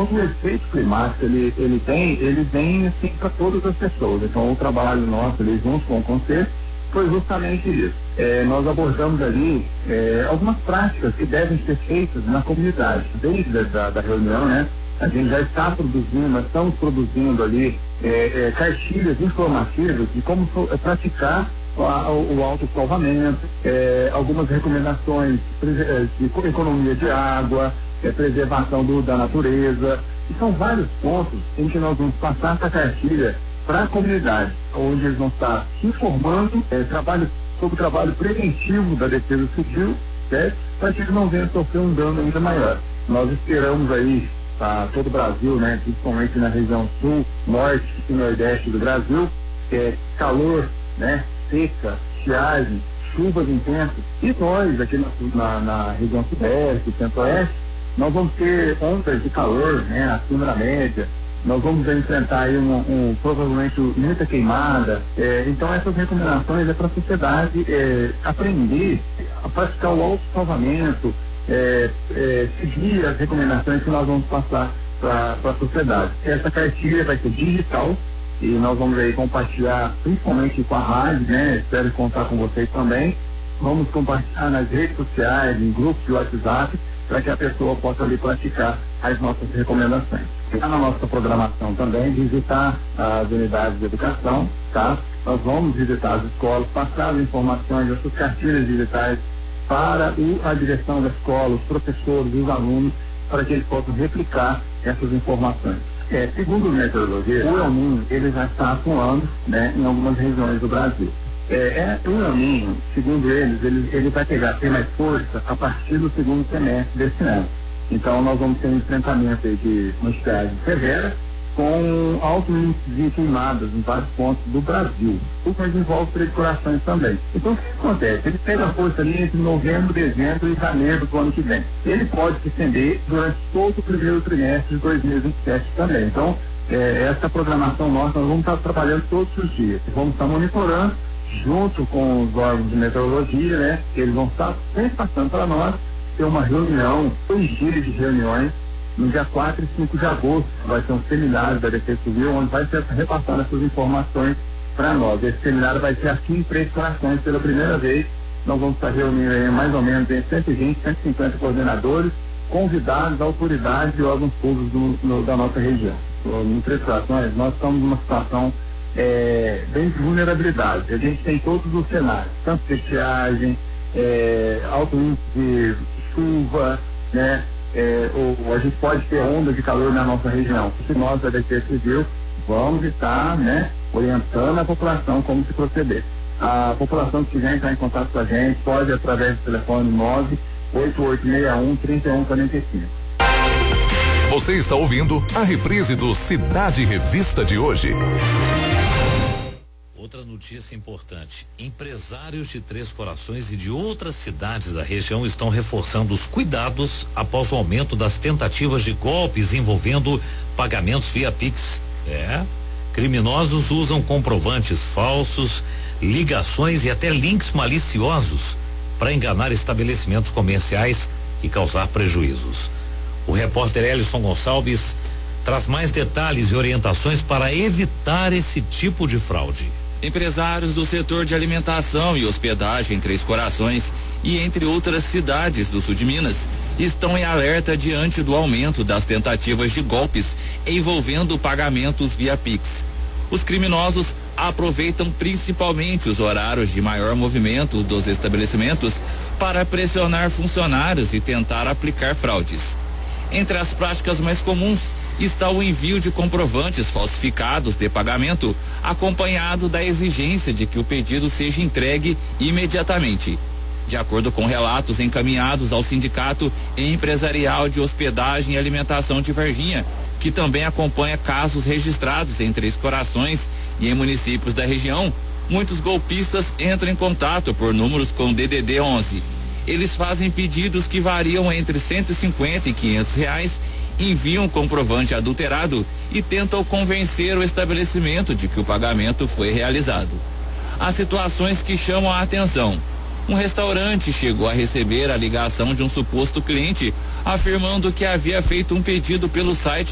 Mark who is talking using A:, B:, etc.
A: quando o efeito climático ele vem assim para todas as pessoas. Então o trabalho nosso ali junto com o conselho foi justamente isso. Nós abordamos ali algumas práticas que devem ser feitas na comunidade. Desde da reunião, né? A gente já está produzindo, nós estamos produzindo ali cartilhas informativas de como praticar o autosalvamento, algumas recomendações de economia de água, preservação da natureza. E são vários pontos em que nós vamos passar essa cartilha para a comunidade, onde eles vão estar informando sobre o trabalho preventivo da Defesa Civil, certo? Para que eles não venham sofrer um dano ainda maior. Nós esperamos aí para todo o Brasil, né, principalmente na região sul, norte e nordeste do Brasil, calor, né, seca, estiagem, chuvas intensas. E nós, aqui na região sudeste e centro-oeste, nós vamos ter ondas de calor, né, acima da média. Nós vamos enfrentar aí provavelmente muita queimada. Então essas recomendações para a sociedade aprender a praticar o autosalvamento, seguir as recomendações que nós vamos passar para a sociedade. Essa cartilha vai ser digital e nós vamos aí compartilhar principalmente com a rádio, né? Espero contar com vocês também. Vamos compartilhar nas redes sociais, em grupos de WhatsApp, para que a pessoa possa ali praticar as nossas recomendações. Está na nossa programação também visitar as unidades de educação, tá? Nós vamos visitar as escolas, passar as informações, essas cartilhas digitais para a direção da escola, os professores, os alunos, para que eles possam replicar essas informações. Segundo o meteorologia, o El Niño, ele já está atuando, né, em algumas regiões do Brasil. O El Niño, segundo eles, ele vai ter mais força a partir do segundo semestre desse ano. Então nós vamos ter um enfrentamento aí de uma estiagem severa com alto índice de queimadas em vários pontos do Brasil. Isso mas envolve precipitações também. Então o que acontece? Ele pega a força ali entre novembro, dezembro e janeiro do ano que vem. Ele pode se estender durante todo o primeiro trimestre de 2027 também. Então, essa programação nossa, nós vamos estar trabalhando todos os dias. Vamos estar monitorando junto com os órgãos de meteorologia, né? Eles vão estar sempre passando para nós, ter uma reunião, 2 dias de reuniões, no dia 4 e 5 de agosto, vai ter um seminário da Defesa Civil, onde vai ser repassando essas informações para nós. Esse seminário vai ser aqui em Três Corações pela primeira vez. Nós vamos estar reunindo aí mais ou menos 120, 150 coordenadores, convidados, autoridades e órgãos públicos da nossa região. Em Três Corações, nós estamos numa situação bem de vulnerabilidade. A gente tem todos os cenários, tanto de estiagem, alto índice de chuva, né? Ou a gente pode ter onda de calor na nossa região. Se nós, da Defesa Civil, vamos estar, né, orientando a população como se proceder. A população que quiser entrar em contato com a gente pode através do telefone 98861-3145.
B: Você está ouvindo a reprise do Cidade Revista de hoje.
C: Outra notícia importante: empresários de Três Corações e de outras cidades da região estão reforçando os cuidados após o aumento das tentativas de golpes envolvendo pagamentos via Pix. Criminosos usam comprovantes falsos, ligações e até links maliciosos para enganar estabelecimentos comerciais e causar prejuízos. O repórter Elison Gonçalves traz mais detalhes e orientações para evitar esse tipo de fraude.
D: Empresários do setor de alimentação e hospedagem em Três Corações e entre outras cidades do sul de Minas estão em alerta diante do aumento das tentativas de golpes envolvendo pagamentos via Pix. Os criminosos aproveitam principalmente os horários de maior movimento dos estabelecimentos para pressionar funcionários e tentar aplicar fraudes. Entre as práticas mais comuns está o envio de comprovantes falsificados de pagamento, acompanhado da exigência de que o pedido seja entregue imediatamente. De acordo com relatos encaminhados ao Sindicato Empresarial de Hospedagem e Alimentação de Varginha, que também acompanha casos registrados em Três Corações e em municípios da região, muitos golpistas entram em contato por números com DDD 11. Eles fazem pedidos que variam entre R$150 e R$500, enviam comprovante adulterado e tentam convencer o estabelecimento de que o pagamento foi realizado. Há situações que chamam a atenção. Um restaurante chegou a receber a ligação de um suposto cliente afirmando que havia feito um pedido pelo site